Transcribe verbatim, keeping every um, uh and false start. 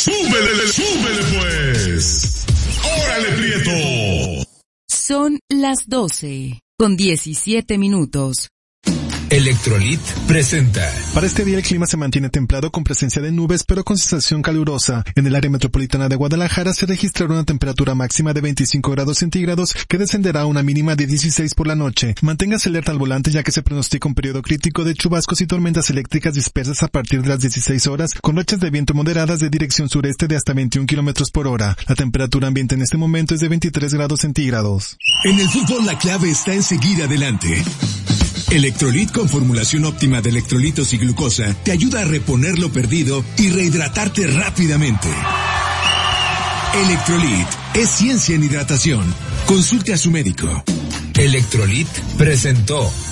súbele, súbele pues. ¡Órale, Prieto! Son las doce, con diecisiete minutos. Electrolit presenta. Para este día el clima se mantiene templado con presencia de nubes pero con sensación calurosa. En el área metropolitana de Guadalajara se registrará una temperatura máxima de veinticinco grados centígrados que descenderá a una mínima de dieciséis por la noche. Manténgase alerta al volante ya que se pronostica un periodo crítico de chubascos y tormentas eléctricas dispersas a partir de las dieciséis horas con rachas de viento moderadas de dirección sureste de hasta veintiún kilómetros por hora. La temperatura ambiente en este momento es de veintitrés grados centígrados. En el fútbol la clave está en seguir adelante. Electrolit con formulación óptima de electrolitos y glucosa te ayuda a reponer lo perdido y rehidratarte rápidamente. Electrolit es ciencia en hidratación. Consulte a su médico. Electrolit presentó.